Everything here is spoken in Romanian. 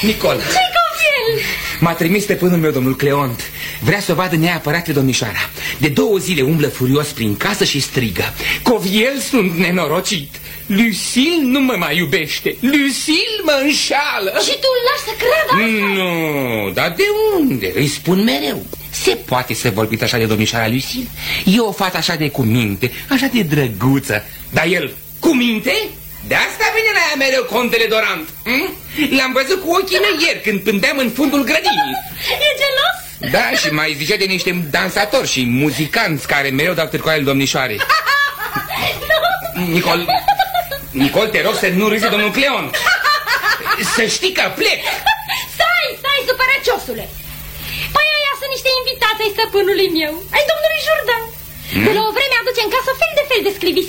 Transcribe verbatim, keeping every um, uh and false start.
Nicol. Ce-i cu el? M-a trimis stăpânul meu, domnul Cleont. Vrea să o vadă neapărat pe domnișoara. De două zile umblă furios prin casă și strigă: Coviel, sunt nenorocit. Lucille nu mă mai iubește. Lucille mă înșală. Și tu îl lași să creadă asta? Nu, dar de unde? Îi spun mereu. Se poate să vorbiți așa de domnișoara Lucille? E o fată așa de cuminte, așa de drăguță. Dar el, cuminte? De asta vine la ea mereu contele Dorant. hm? L-am văzut cu ochii mei ieri când pândeam în fundul grădinii. E gelos? Da, și mai zicea de niște dansatori și muzicanți care mereu dau târcoale domnișoarei. Nicol, Nicol, te rog să nu râzi, domnul Cleon. Să știi că plec. Stai, stai, supărăciosule. Păi aia sunt niște invitați ai stăpânului meu, ai domnului Jourdan. De la o vreme aduce în casă fel de fel de sclivi